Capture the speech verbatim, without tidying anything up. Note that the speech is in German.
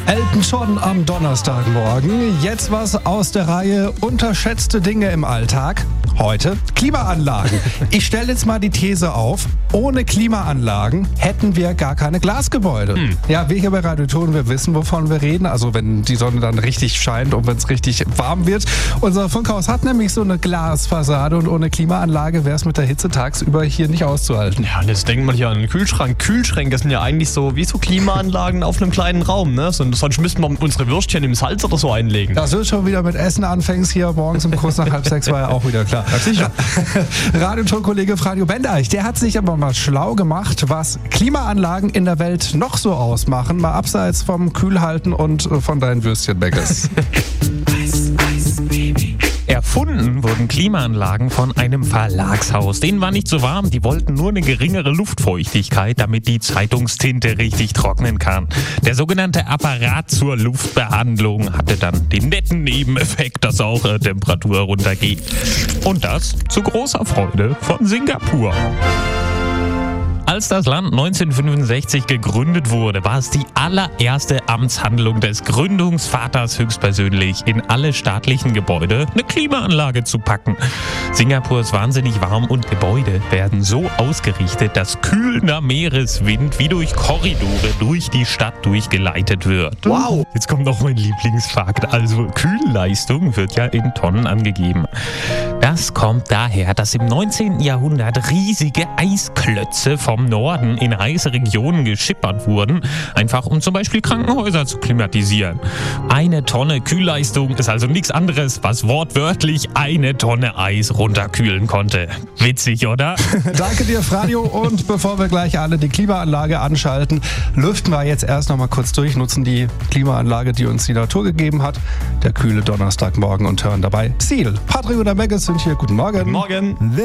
Elton John am Donnerstagmorgen. Jetzt was aus der Reihe unterschätzte Dinge im Alltag. Heute Klimaanlagen. Ich stelle jetzt mal die These auf, ohne Klimaanlagen hätten wir gar keine Glasgebäude. Hm. Ja, wir hier bei Radio Ton, wir wissen, wovon wir reden. Also wenn die Sonne dann richtig scheint und wenn es richtig warm wird. Unser Funkhaus hat nämlich so eine Glasfassade und ohne Klimaanlage wäre es mit der Hitze tagsüber hier nicht auszuhalten. Ja, und jetzt denkt man hier an den Kühlschrank. Kühlschränke sind ja eigentlich so wie so Klimaanlagen auf einem kleinen Raum, ne? Sonst müssten wir unsere Würstchen im Salz oder so einlegen. Das wird schon wieder mit Essen anfängst hier morgens um kurz nach halb sechs, war ja auch wieder klar. Ja, sicher. Radioton-Kollege Franjo Bendeich, der hat sich aber mal schlau gemacht, was Klimaanlagen in der Welt noch so ausmachen, mal abseits vom Kühlhalten und von deinen Würstchenbäckers. Erfunden wurden Klimaanlagen von einem Verlagshaus. Denen war nicht so warm, die wollten nur eine geringere Luftfeuchtigkeit, damit die Zeitungstinte richtig trocknen kann. Der sogenannte Apparat zur Luftbehandlung hatte dann den netten Nebeneffekt, dass auch äh, Temperatur runtergeht. Und das zu großer Freude von Singapur. Als das Land neunzehnhundertfünfundsechzig gegründet wurde, war es die allererste Amtshandlung des Gründungsvaters höchstpersönlich, in alle staatlichen Gebäude eine Klimaanlage zu packen. Singapur ist wahnsinnig warm und Gebäude werden so ausgerichtet, dass kühlender Meereswind wie durch Korridore durch die Stadt durchgeleitet wird. Wow! Jetzt kommt noch mein Lieblingsfakt. Also Kühlleistung wird ja in Tonnen angegeben. Das kommt daher, dass im neunzehnten Jahrhundert riesige Eisklötze vom Norden in heiße Regionen geschippert wurden, einfach um zum Beispiel Krankenhäuser zu klimatisieren. Eine Tonne Kühlleistung ist also nichts anderes, was wortwörtlich eine Tonne Eis runterkühlen konnte. Witzig, oder? Danke dir, Franjo. Und bevor wir gleich alle die Klimaanlage anschalten, lüften wir jetzt erst noch mal kurz durch, nutzen die Klimaanlage, die uns die Natur gegeben hat. Der kühle Donnerstagmorgen und hören dabei Seal. Patrick oder Megas sind hier. Guten Morgen. Guten Morgen.